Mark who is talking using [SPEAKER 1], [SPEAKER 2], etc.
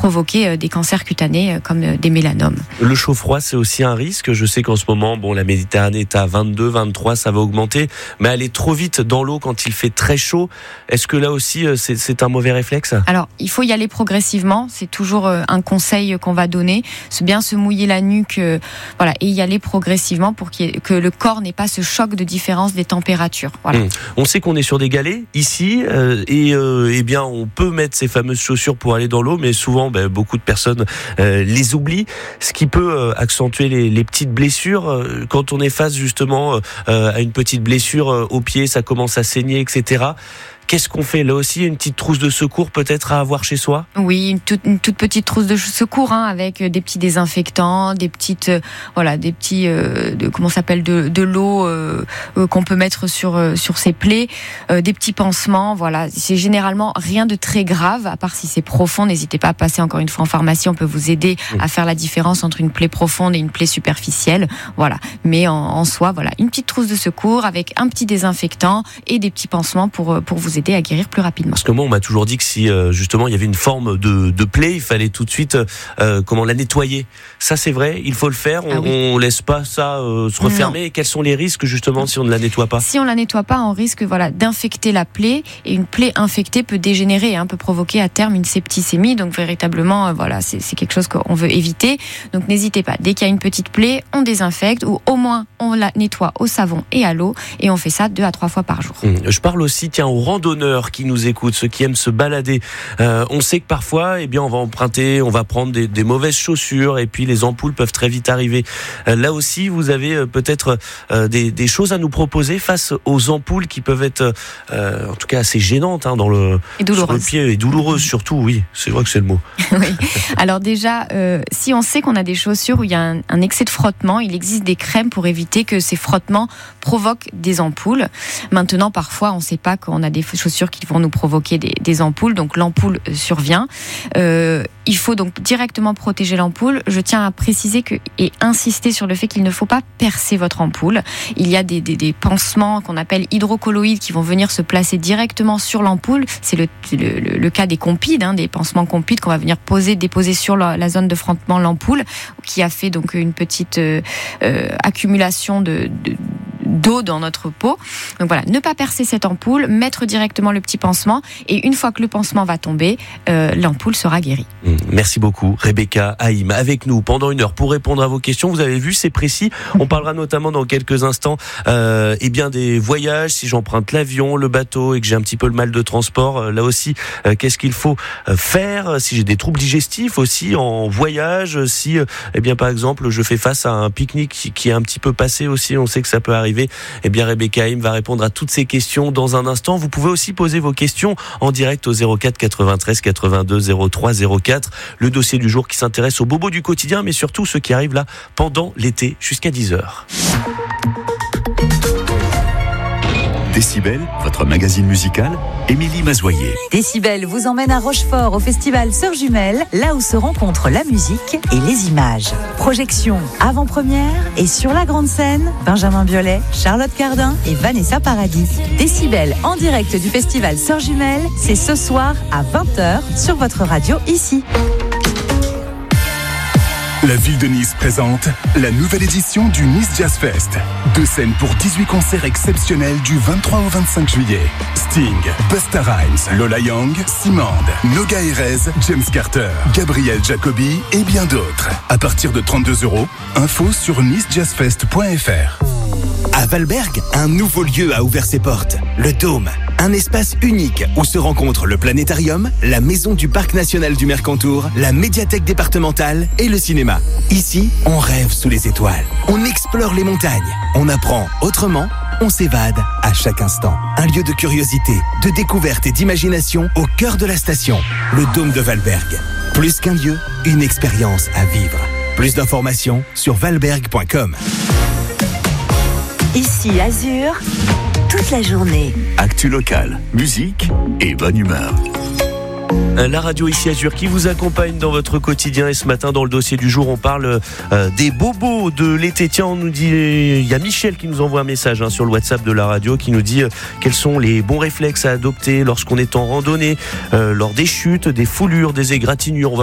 [SPEAKER 1] provoquer des cancers cutanés comme des mélanomes.
[SPEAKER 2] Le chaud-froid, c'est aussi un risque. Je sais qu'en ce moment, la Méditerranée est à 22, 23, ça va augmenter, mais aller trop vite dans l'eau quand il fait très chaud, est-ce que là aussi c'est un mauvais réflexe ?
[SPEAKER 1] Alors, il faut y aller progressivement. C'est toujours un conseil qu'on va donner. C'est bien se mouiller la nuque, et y aller progressivement pour que le corps n'ait pas ce choc de différence des températures. Voilà.
[SPEAKER 2] On sait qu'on est sur des galets ici, on peut mettre ces fameuses chaussures pour aller dans l'eau, mais souvent, beaucoup de personnes les oublient, ce qui peut accentuer les petites blessures. Quand on est face justement à une petite blessure au pied, ça commence à saigner, etc. Qu'est-ce qu'on fait ? Là aussi, une petite trousse de secours peut-être à avoir chez soi ?
[SPEAKER 1] Oui, une toute petite trousse de secours, avec des petits désinfectants, de l'eau qu'on peut mettre sur ses plaies, des petits pansements, voilà. C'est généralement rien de très grave, à part si c'est profond. N'hésitez pas à passer encore une fois en pharmacie, on peut vous aider à faire la différence entre une plaie profonde et une plaie superficielle, voilà. Mais en soi, une petite trousse de secours avec un petit désinfectant et des petits pansements pour vous aider à guérir plus rapidement.
[SPEAKER 2] Parce que moi, on m'a toujours dit que si justement il y avait une forme de plaie, il fallait tout de suite la nettoyer. Ça, c'est vrai, il faut le faire. On laisse pas ça se refermer. Et quels sont les risques justement si on ne la nettoie pas ?
[SPEAKER 1] Si on la nettoie pas, on risque d'infecter la plaie, et une plaie infectée peut dégénérer, peut provoquer à terme une septicémie. Donc véritablement, c'est quelque chose qu'on veut éviter. Donc n'hésitez pas. Dès qu'il y a une petite plaie, on désinfecte, ou au moins on la nettoie au savon et à l'eau, et on fait ça 2 à 3 fois par jour.
[SPEAKER 2] Je parle aussi, aux randonneurs qui nous écoutent, ceux qui aiment se balader. On sait que parfois, on va prendre des mauvaises chaussures, et puis les ampoules peuvent très vite arriver. Là aussi, vous avez peut-être des choses à nous proposer face aux ampoules qui peuvent être, en tout cas, assez gênantes sur le pied, et douloureuses surtout. Oui, c'est vrai que c'est le mot.
[SPEAKER 1] Oui. Alors déjà, si on sait qu'on a des chaussures où il y a un excès de frottement, il existe des crèmes pour éviter que ces frottements provoquent des ampoules. Maintenant, parfois, on ne sait pas qu'on a des chaussures qui vont nous provoquer des ampoules, donc l'ampoule survient. Il faut donc directement protéger l'ampoule. Je tiens à préciser et insister sur le fait qu'il ne faut pas percer votre ampoule. Il y a des pansements qu'on appelle hydrocolloïdes qui vont venir se placer directement sur l'ampoule. C'est le cas des compides, des pansements compides qu'on va venir déposer sur la zone de frottement l'ampoule, qui a fait donc une petite accumulation d'eau dans notre peau. Donc voilà, ne pas percer cette ampoule, mettre directement le petit pansement, et une fois que le pansement va tomber, l'ampoule sera guérie.
[SPEAKER 2] Merci beaucoup Rebecca Haïm avec nous pendant 1 heure pour répondre à vos questions. Vous avez vu, c'est précis. On parlera notamment dans quelques instants des voyages, si j'emprunte l'avion, le bateau et que j'ai un petit peu le mal de transport. Là aussi, qu'est-ce qu'il faut faire si j'ai des troubles digestifs aussi en voyage, si par exemple je fais face à un pique-nique qui est un petit peu passé aussi, on sait que ça peut arriver. Rebecca Haïm va répondre à toutes ces questions dans un instant. Vous pouvez aussi poser vos questions en direct au 04 93 82 03 04. Le dossier du jour qui s'intéresse aux bobos du quotidien, mais surtout ceux qui arrivent là pendant l'été jusqu'à 10h.
[SPEAKER 3] Décibel, votre magazine musical, Émilie Mazoyer.
[SPEAKER 4] Décibel vous emmène à Rochefort au festival Sœurs Jumelles, là où se rencontrent la musique et les images. Projection avant-première, et sur la grande scène, Benjamin Biolay, Charlotte Cardin et Vanessa Paradis. Décibel en direct du festival Sœurs Jumelles, c'est ce soir à 20h sur votre radio ici.
[SPEAKER 3] La ville de Nice présente la nouvelle édition du Nice Jazz Fest. 2 scènes pour 18 concerts exceptionnels du 23 au 25 juillet. Sting, Busta Rhymes, Lola Young, Simande, Noga Erez, James Carter, Gabriel Jacobi et bien d'autres. À partir de 32 €, info sur nicejazzfest.fr.
[SPEAKER 5] À Valberg, un nouveau lieu a ouvert ses portes, le Dôme. Un espace unique où se rencontrent le planétarium, la maison du parc national du Mercantour, la médiathèque départementale et le cinéma. Ici, on rêve sous les étoiles, on explore les montagnes, on apprend autrement, on s'évade à chaque instant. Un lieu de curiosité, de découverte et d'imagination au cœur de la station, le Dôme de Valberg. Plus qu'un lieu, une expérience à vivre. Plus d'informations sur valberg.com.
[SPEAKER 4] Ici Azur, toute la journée.
[SPEAKER 3] Actu locale, musique et bonne humeur.
[SPEAKER 2] La radio ici Azur qui vous accompagne dans votre quotidien, et ce matin dans le dossier du jour on parle des bobos de l'été. Tiens, on nous dit, il y a Michel qui nous envoie un message sur le WhatsApp de la radio qui nous dit quels sont les bons réflexes à adopter lorsqu'on est en randonnée, lors des chutes, des foulures, des égratignures.